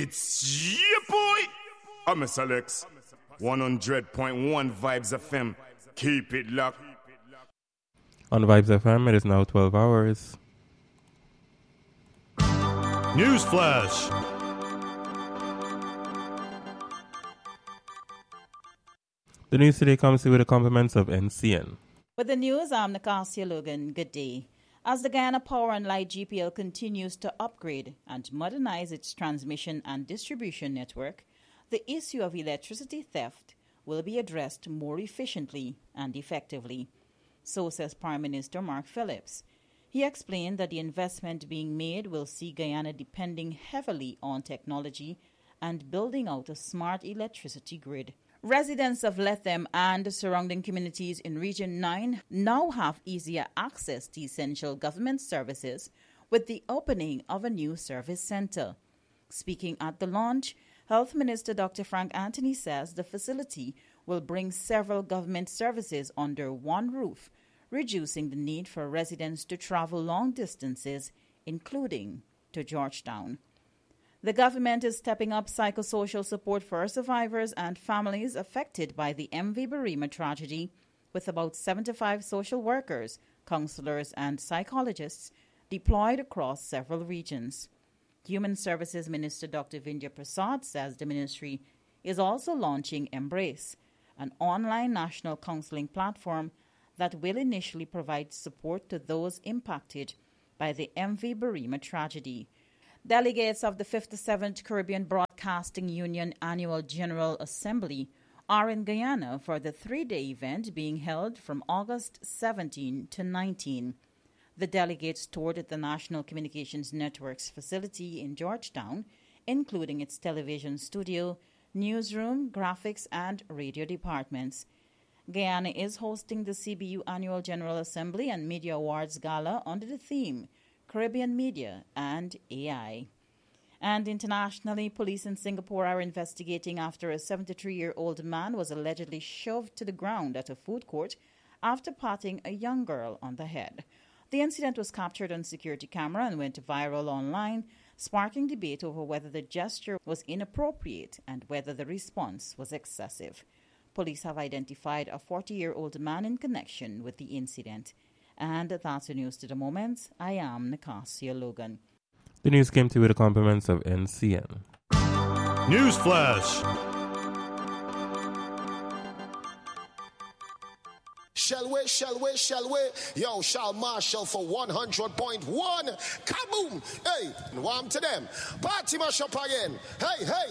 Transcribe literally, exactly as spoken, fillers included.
It's your boy, I'm Mister Alex. one hundred point one Vibes F M. Keep it locked. On Vibes F M, it is now twelve hours. Newsflash. The news today comes to you with the compliments of N C N. With the news, I'm Nicasia Logan. Good day. As the Guyana Power and Light G P L continues to upgrade and modernize its transmission and distribution network, the issue of electricity theft will be addressed more efficiently and effectively. So says Prime Minister Mark Phillips. He explained that the investment being made will see Guyana depending heavily on technology and building out a smart electricity grid. Residents of Lethem and surrounding communities in Region nine now have easier access to essential government services with the opening of a new service center. Speaking at the launch, Health Minister Doctor Frank Anthony says the facility will bring several government services under one roof, reducing the need for residents to travel long distances, including to Georgetown. The government is stepping up psychosocial support for survivors and families affected by the M V Barima tragedy, with about seventy-five social workers, counselors, and psychologists deployed across several regions. Human Services Minister Doctor Vindya Prasad says the ministry is also launching Embrace, an online national counseling platform that will initially provide support to those impacted by the M V Barima tragedy. Delegates of the fifty-seventh Caribbean Broadcasting Union Annual General Assembly are in Guyana for the three-day event being held from August seventeenth to nineteenth. The delegates toured the National Communications Network's facility in Georgetown, including its television studio, newsroom, graphics, and radio departments. Guyana is hosting the C B U Annual General Assembly and Media Awards Gala under the theme Caribbean Media and A I. And internationally, police in Singapore are investigating after a seventy-three-year-old man was allegedly shoved to the ground at a food court after patting a young girl on the head. The incident was captured on security camera and went viral online, sparking debate over whether the gesture was inappropriate and whether the response was excessive. Police have identified a forty-year-old man in connection with the incident. And that's the news to the moment. I am Nicasia Logan. The news came to you with the compliments of N C N. Newsflash. Shall we, shall we, shall we? Yo, Shal Marshall for one hundred point one. Kaboom! Hey, warm to them. Party mash up again. Hey, hey.